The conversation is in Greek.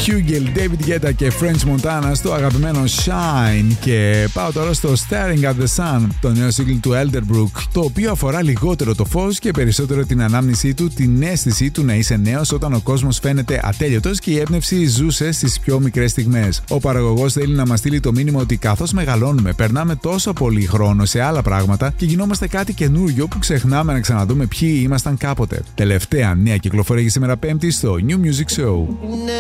Hugel, David Guetta και French Montana στο αγαπημένο Shine. Και πάω τώρα στο Staring at the Sun, το νέο single του Elderbrook, το οποίο αφορά λιγότερο το φως και περισσότερο την ανάμνησή του, την αίσθηση του να είσαι νέος όταν ο κόσμος φαίνεται ατέλειωτος και η έμπνευση ζούσε στις πιο μικρές στιγμές. Ο παραγωγός θέλει να μας στείλει το μήνυμα ότι καθώς μεγαλώνουμε, περνάμε τόσο πολύ χρόνο σε άλλα πράγματα και γινόμαστε κάτι καινούριο που ξεχνάμε να ξαναδούμε ποιοι ήμασταν κάποτε. Τελευταία νέα κυκλοφορία για σήμερα Πέμπτη στο New Music Show.